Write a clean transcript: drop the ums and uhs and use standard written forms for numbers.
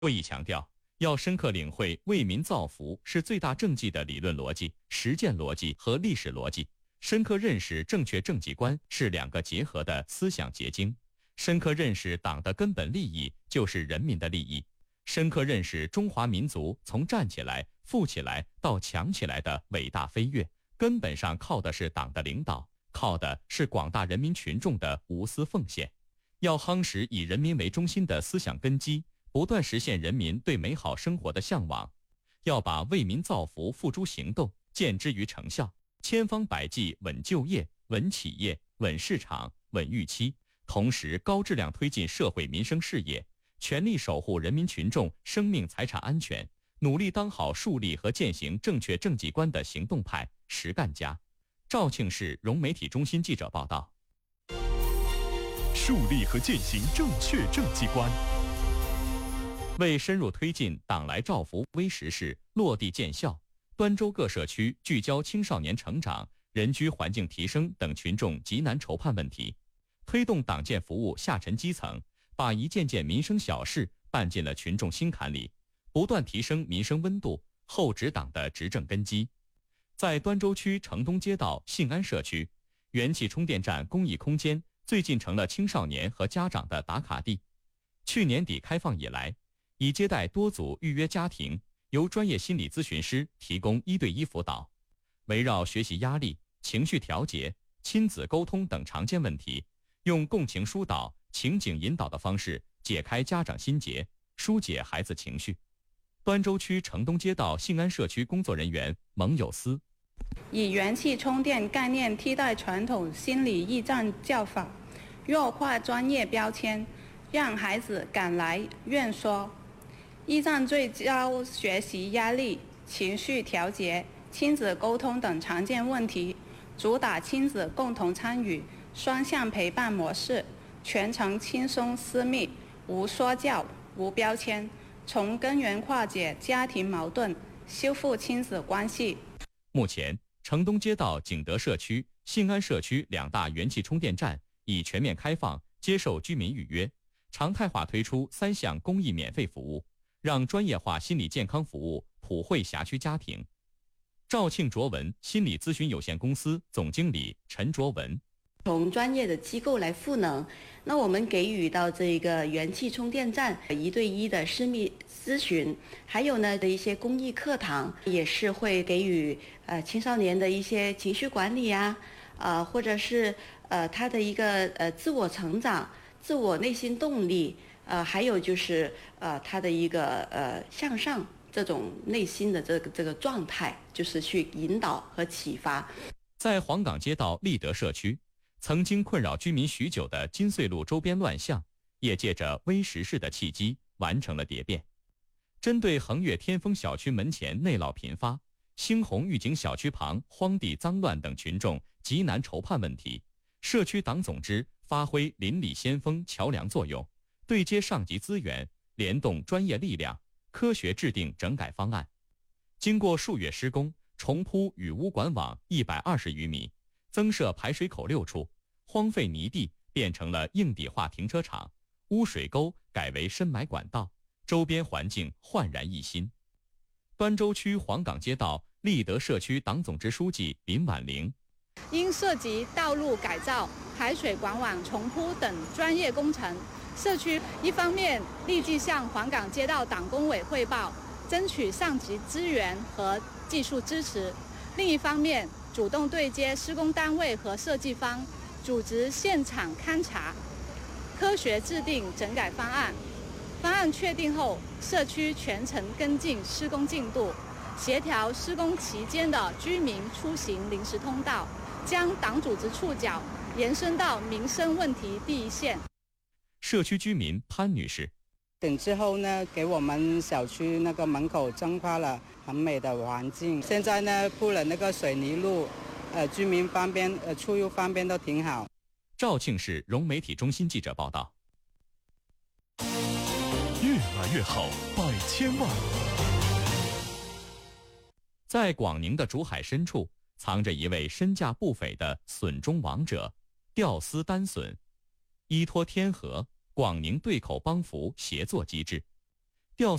会议强调，要深刻领会为民造福是最大政绩的理论逻辑、实践逻辑和历史逻辑，深刻认识正确政绩观是两个结合的思想结晶，深刻认识党的根本利益就是人民的利益，深刻认识中华民族从站起来、富起来到强起来的伟大飞跃，根本上靠的是党的领导，靠的是广大人民群众的无私奉献。要夯实以人民为中心的思想根基，不断实现人民对美好生活的向往。要把为民造福付诸行动，见之于成效，千方百计稳就业、稳企业、稳市场、稳预期，同时高质量推进社会民生事业，全力守护人民群众生命财产安全，努力当好树立和践行正确政绩观的行动派、实干家。肇庆市融媒体中心记者报道。 树立和践行正确政绩观。 为深入推进党来照福微实事落地见效，端州各社区聚焦青少年成长、人居环境提升等群众急难愁盼问题，推动党建服务下沉基层，把一件件民生小事办进了群众心坎里，不断提升民生温度，厚植党的执政根基。在端州区城东街道信安社区，元气充电站公益空间最近成了青少年和家长的打卡地。去年底开放以来，已接待多组预约家庭，由专业心理咨询师提供1对1辅导，围绕学习压力、情绪调节、亲子沟通等常见问题，用共情疏导、情景引导的方式解开家长心结，疏解孩子情绪。端州区城东街道信安社区工作人员蒙有思， 以元气充电概念替代传统心理驿站教法，弱化专业标签，让孩子敢来愿说。驿站聚焦学习压力、情绪调节、亲子沟通等常见问题，主打亲子共同参与、双向陪伴模式，全程轻松私密，无说教、无标签，从根源化解家庭矛盾，修复亲子关系。 目前，城东街道景德社区、信安社区2大元气充电站已全面开放，接受居民预约，常态化推出3项公益免费服务，让专业化心理健康服务普惠辖区家庭。肇庆卓文心理咨询有限公司总经理陈卓文， 从专业的机构来赋能，那我们给予到这个元气充电站1对1的私密咨询，还有呢的一些公益课堂，也是会给予青少年的一些情绪管理啊，或者是他的一个自我成长、自我内心动力，还有就是他的一个向上这种内心的这个状态，就是去引导和启发。 在黄岗街道立德社区，曾经困扰居民许久的金穗路周边乱象，也借着微时事的契机完成了蝶变。针对横越天丰小区门前内涝频发、兴宏御景小区旁荒地脏乱等群众急难愁盼问题，社区党总支发挥邻里先锋桥梁作用，对接上级资源，联动专业力量，科学制定整改方案。经过数月施工，重铺雨污管网120余米，增设排水口6处，荒废泥地变成了硬底化停车场，污水沟改为深埋管道，周边环境焕然一新。端州区黄岗街道立德社区党总支书记林婉玲， 因涉及道路改造、排水管网重铺等专业工程，社区一方面立即向黄岗街道党工委汇报，争取上级资源和技术支持；另一方面主动对接施工单位和设计方，组织现场勘查，科学制定整改方案。方案确定后，社区全程跟进施工进度，协调施工期间的居民出行临时通道，将党组织触角延伸到民生问题第一线。 社区居民潘女士， 等之后呢，给我们小区那个门口增发了很美的环境。现在呢，铺了那个水泥路，居民方便，出入方便都挺好。 肇庆市融媒体中心记者报道。 越来越好，百千万。 在广宁的竹海深处，藏着一位身价不菲的笋中王者——吊丝丹笋。依托天河、广宁对口帮扶协作机制，